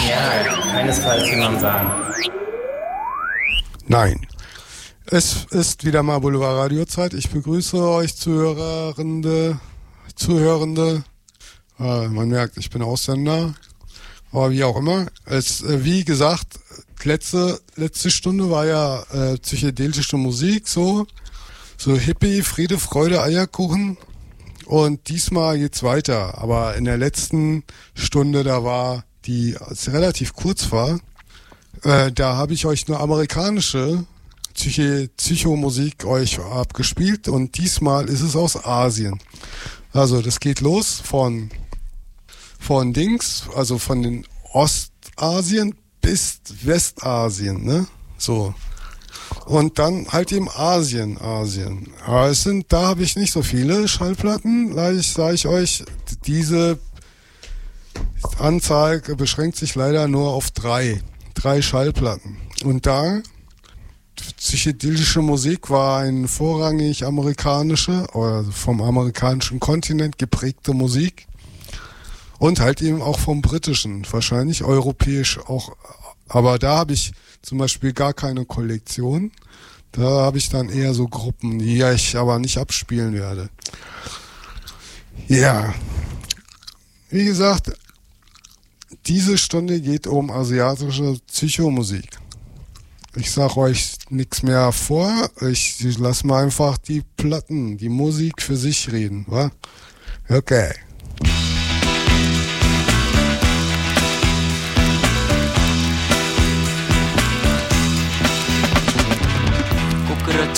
genial. Keinesfalls, wie man sagen. Nein. Es ist wieder mal Boulevard-Radio-Zeit. Ich begrüße euch Zuhörende. Man merkt, ich bin Ausländer. Aber wie auch immer. Wie gesagt, letzte Stunde war ja psychedelische Musik, so Hippie, Friede, Freude, Eierkuchen. Und diesmal geht's weiter. Aber in der letzten Stunde, da war die relativ kurz war, da habe ich euch eine amerikanische Psychomusik euch abgespielt und diesmal ist es aus Asien. Also das geht los von Dings, also von den Ostasien bis Westasien, ne? So. Und dann halt eben Asien. Aber da habe ich nicht so viele Schallplatten, sage ich euch. Diese Anzahl beschränkt sich leider nur auf drei Schallplatten. Und da psychedelische Musik war eine vorrangig amerikanische, oder vom amerikanischen Kontinent geprägte Musik. Und halt eben auch vom britischen, wahrscheinlich europäisch auch. Aber da habe ich zum Beispiel gar keine Kollektion. Da habe ich dann eher so Gruppen, die ich aber nicht abspielen werde. Ja, wie gesagt, diese Stunde geht um asiatische Psychomusik. Ich sag euch nichts mehr vor. Ich lasse mal einfach die Platten, die Musik für sich reden, wa? Okay.